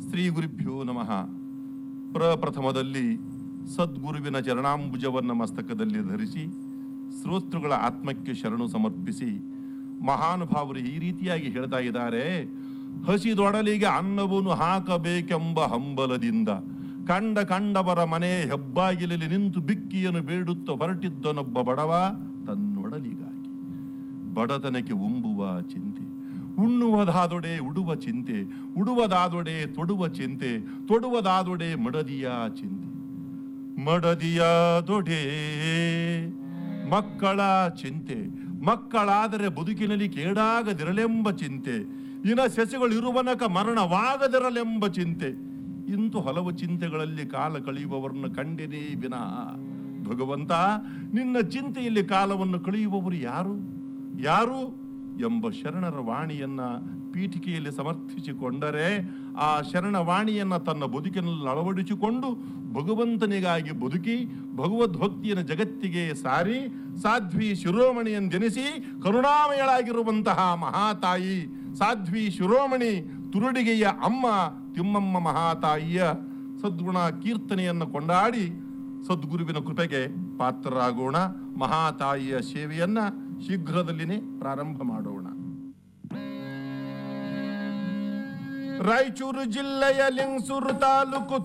ಶ್ರೀ ಗುರುಭ್ಯೋ ನಮಃ. ಪ್ರಪ್ರಥಮದಲ್ಲಿ ಸದ್ಗುರುವಿನ ಚರಣಾಂಬುಜವನ್ನು ಮಸ್ತಕದಲ್ಲಿ ಧರಿಸಿ ಶ್ರೋತೃಗಳ ಆತ್ಮಕ್ಕೆ ಶರಣು ಸಮರ್ಪಿಸಿ ಮಹಾನುಭಾವರು ಈ ರೀತಿಯಾಗಿ ಹೇಳ್ತಾ ಇದ್ದಾರೆ. ಹಸಿದೊಡಲಿಗೆ ಅನ್ನವನ್ನು ಹಾಕಬೇಕೆಂಬ ಹಂಬಲದಿಂದ ಕಂಡವರ ಮನೆ ಹೆಬ್ಬಾಗಿಲಲ್ಲಿ ನಿಂತು ಬಿಕ್ಕಿಯನ್ನು ಬೇಡುತ್ತ ಹೊರಟಿದ್ದನೊಬ್ಬ ಬಡವ ತನ್ನೊಡಲಿಗಾಗಿ. ಬಡತನಕ್ಕೆ ಉಂಬುವ ಚಿಂತೆ, ಉಣ್ಣುವುದಾದೊಡೆ ಉಡುವ ಚಿಂತೆ, ಉಡುವುದಾದೊಡೆ ತೊಡುವ ಚಿಂತೆ, ತೊಡುವುದಾದೊಡೆ ಮಡದಿಯ ಚಿಂತೆ. ಮಡದಿಯಾದೊಡೆ ಮಕ್ಕಳ ಚಿಂತೆ, ಮಕ್ಕಳಾದರೆ ಬದುಕಿನಲ್ಲಿ ಕೇಡಾಗದಿರಲೆಂಬ ಚಿಂತೆ, ಇನ ಸೆಸೆಗಳಿರುವನಕ ಮರಣವಾಗದಿರಲೆಂಬ ಚಿಂತೆ. ಇಂತು ಹಲವು ಚಿಂತೆಗಳಲ್ಲಿ ಕಾಲ ಕಳೆಯುವವರನ್ನು ಕಂಡೆನೇ ವಿನಃ ಭಗವಂತ, ನಿನ್ನ ಚಿಂತೆಯಲ್ಲಿ ಕಾಲವನ್ನು ಕಳೆಯುವವರು ಯಾರು ಎಂಬ ಶರಣರ ವಾಣಿಯನ್ನ ಪೀಠಿಕೆಯಲ್ಲಿ ಸಮರ್ಥಿಸಿಕೊಂಡರೆ ಆ ಶರಣ ವಾಣಿಯನ್ನ ತನ್ನ ಬದುಕಿನಲ್ಲಿ ಅಳವಡಿಸಿಕೊಂಡು ಭಗವಂತನಿಗಾಗಿ ಬದುಕಿ ಭಗವದ್ಭಕ್ತಿಯನ್ನು ಜಗತ್ತಿಗೆ ಸಾರಿ ಸಾಧ್ವಿ ಶಿರೋಮಣಿಯೆಂದೆನಿಸಿ ಕರುಣಾಮಯಳಾಗಿರುವಂತಹ ಮಹಾತಾಯಿ ಸಾಧ್ವಿ ಶಿರೋಮಣಿ ತುರುಡಿಗೆಯ ಅಮ್ಮ ತಿಮ್ಮಮ್ಮ ಮಹಾತಾಯಿಯ ಸದ್ಗುಣ ಕೀರ್ತನೆಯನ್ನು ಕೊಂಡಾಡಿ ಸದ್ಗುರುವಿನ ಕೃಪೆಗೆ ಪಾತ್ರರಾಗೋಣ. ಮಹಾತಾಯಿಯ ಸೇವೆಯನ್ನ ಶೀಘ್ರದಲ್ಲಿನೇ ಪ್ರಾರಂಭ ಮಾಡೋಣ. ರಾಯಚೂರು ಜಿಲ್ಲೆಯ ಲಿಂಗಸೂರು ತಾಲೂಕು